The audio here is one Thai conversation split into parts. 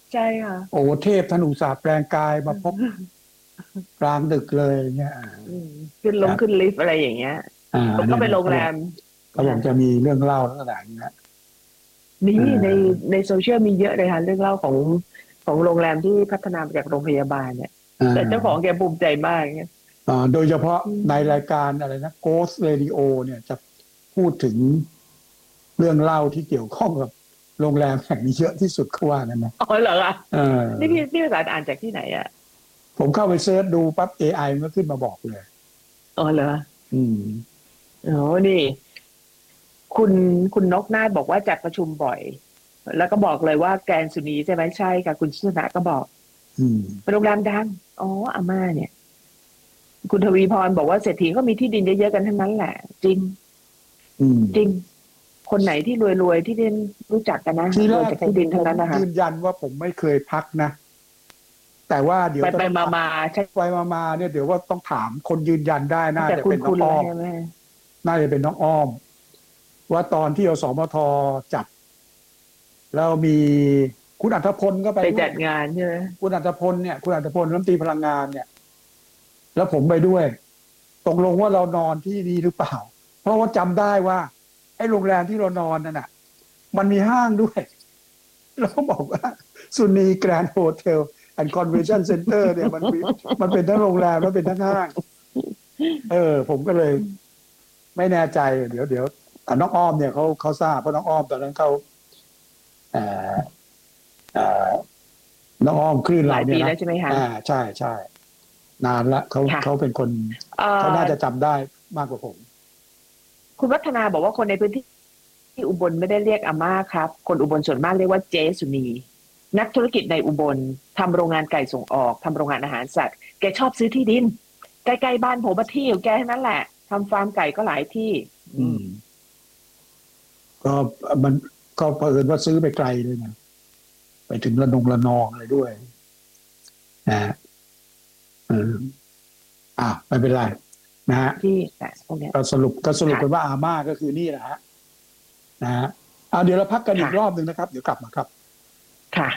ใช่ค่ะโอ้เทพท่านอุตส่าห์แปลงกายมาพบกลางดึกเลยเนี่ยอืมขึ้นลครับงขึ้นลิฟต์อะไรอย่างเงี้ยผมก็เนี่ยไปโรงแรเนี่ยเขาบอกมเขาบค่ะอกจะมีเรื่องเล่าลักษณะอย่างนี้นะมีอ่ในาในโซเชียลมีเยอะเลยค่ะเรื่องเล่าของโรงแรมที่พัฒนามาจากโรงพยาบาลเนี่ยอ่แต่เจ้าของแกาภูมิใจมากเนี่ยโดยเฉพาะอืในรายมการอะไรนะ Ghost Radio เนี่ยจะพูดถึงเรื่องเล่าที่เกี่ยวข้องกับโรงแรมแห่งนี้เยอะที่สุดเขาว่านั่นนะอ๋อเหรอคะเออนี่ภาษาอ่านจากที่ไหนอ่ะผมเข้าไปเซิร์ชดูปั๊บ AI มันก็ขึ้นมาบอกเลยอ๋อเหรออืมอ๋อนี่คุณคุณนกนาถบอกว่าจัดประชุมบ่อยแล้วก็บอกเลยว่าแกรนด์สุนีใช่ไหมใช่ค่ะคุณชนะก็บอกอืมเป็นโรงแรมดังอ๋ออาม่าเนี่ยคุณทวีพรบอกว่าเศรษฐีก็มีที่ดินเยอะๆกันทั้งนั้นแหละจริงอืมจริงคนไหนที่รวยๆที่เรียนรู้จักกันนะทีแรรวยจากที่ดินกผมทั้งนั้นนะคะยืนยันว่าผมไม่เคยพักนะแต่ว่าเดี๋ยวจะไปต้องมาใช่ไปมาเนี่ยเดี๋ยวว่าต้องถามคนยืนยันได้น่าแต่จะคุณคุณแล้วเป็นน้องอ้อมใช่ไหมน่าจะเป็นน้องอ้อมว่าตอนที่อสมทจัดแล้วมีคุณอัธพลก็ไปด้วยไปจัดงานใช่ไหมคุณอัธพลเนี่ยคุณอัธพลรัฐมนตรีพลังงานเนี่ยแล้วผมไปด้วยตกลงว่าเรานอนที่นี่หรือเปล่าเพราะว่าจำได้ว่าไอ้โรงแรมที่เรานอนนั่นน่ะมันมีห้างด้วย แล้วก็บอกว่าซุนีแกรนด์โฮเทลแอนด์คอนเวนชั่นเซ็นเตอร์เนี่ยมันเป็นทั้งโรงแรมแล้วเป็นทั้งห้างผมก็เลยไม่แน่ใจเดี๋ยวน้องอ้อมเนี่ยเขาทราบเพราะน้องอ้อมตอนนั้นเขาเอ่อเอ่อน้องอ้อมคลื่นหลายปีเราเนี่ยนะแล้วใช่ไหมคะใช่ใช่นานละค่ะเขาเป็นคนเอ่เขาน่าอจะจำได้มากกว่าผมคุณวัฒนาบอกว่าคนในพื้นที่อุบลไม่ได้เรียกอาม่าครับคนอุบลส่วนมากเรียกว่าเจสุนีนักธุรกิจในอุบลทำโรงงานไก่ส่งออกทำโรงงานอาหารสัตว์แกชอบซื้อที่ดินใกล้ๆบ้านผมมาที่ของแกทั้งนั้นแหละทำฟาร์มไก่ก็หลายที่อืมก็มันก็เผอิญว่าซื้อไปไกลเลยนะไปถึงระนองอะไรด้วยนะฮะเออ ไม่เป็นไรนะฮะที่แต่พวกเนี้ยก็สรุปค่ะกันว่าอาม่าก็คือนี่แหละฮะนะฮะเดี๋ยวเราพักกันอีค่ะกรอบหนึ่งนะครับเดี๋ยวกลับมาครับค่ะ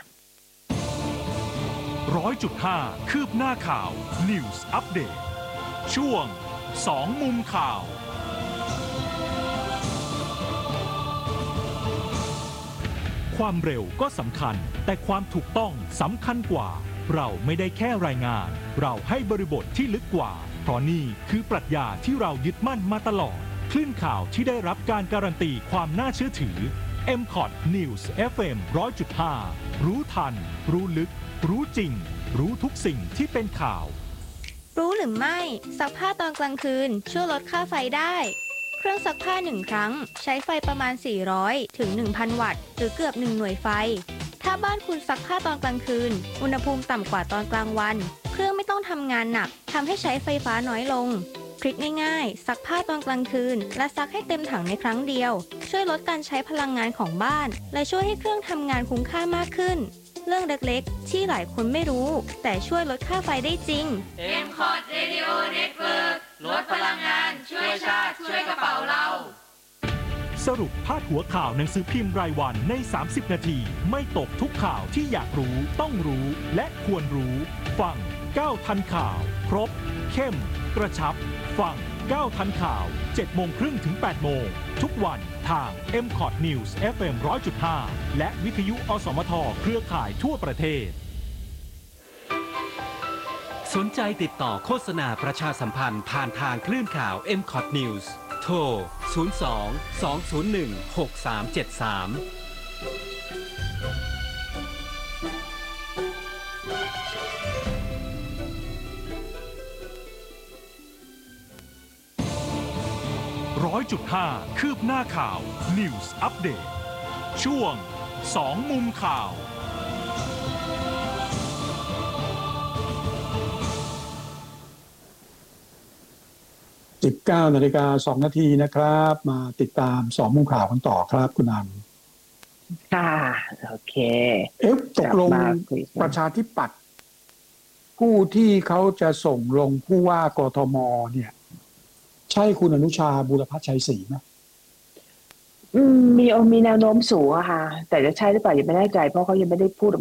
100.5คืบหน้าข่าว News Update ช่วง2มุมข่าวความเร็วก็สำคัญแต่ความถูกต้องสำคัญกว่าเราไม่ได้แค่รายงานเราให้บริบทที่ลึกกว่าเพราะนี่คือปรัชญาที่เรายึดมั่นมาตลอดคลื่นข่าวที่ได้รับการการันตีความน่าเชื่อถือ MCOT News FM 100.5 รู้ทันรู้ลึกรู้จริงรู้ทุกสิ่งที่เป็นข่าวรู้หรือไม่ซักผ้าตอนกลางคืนช่วยลดค่าไฟได้เครื่องซักผ้า1ครั้งใช้ไฟประมาณ400ถึง 1,000 วัตต์หรือเกือบ1หน่วยไฟถ้าบ้านคุณซักผ้าตอนกลางคืนอุณหภูมิต่ำกว่าตอนกลางวันเครื่องไม่ต้องทำงานหนักทำให้ใช้ไฟฟ้าน้อยลงทริคง่ายๆซักผ้าตอนกลางคืนและซักให้เต็มถังในครั้งเดียวช่วยลดการใช้พลังงานของบ้านและช่วยให้เครื่องทำงานคุ้มค่ามากขึ้นเรื่องเล็กๆที่หลายคนไม่รู้แต่ช่วยลดค่าไฟได้จริง MCOT Radio Network ลดพลังงานช่วยชาติช่วยกระเป๋าเราสรุปพาดหัวข่าวหนังสือพิมพ์รายวันใน 30 นาทีไม่ตกทุกข่าวที่อยากรู้ต้องรู้และควรรู้ฟัง9ทันข่าวครบเข้มกระชับฟัง9ทันข่าว7 โมงครึ่งถึง 8 โมงทุกวันทาง MCOT News FM 100.5 และวิทยุอสมทเครือข่ายทั่วประเทศสนใจติดต่อโฆษณาประชาสัมพันธ์ผ่านทางคลื่นข่าว MCOT News โทร 100.5 คืบหน้าข่าว News Update ช่วง2มุมข่าว 19:02 นาทีนะครับมาติดตาม2 มุมข่าวกันต่อครับคุณอันค่ะโอเคตกลงมาคุยกันประชาธิปัตย์ผู้ที่เขาจะส่งลงผู้ว่ากทมเนี่ยใช่คุณอนุชาบูรพชัยศรีไหมมีแนวโน้มสูงอะค่ะแต่จะใช่หรือเปล่ายังไม่แน่ใจเพราะเขายังไม่ได้พูด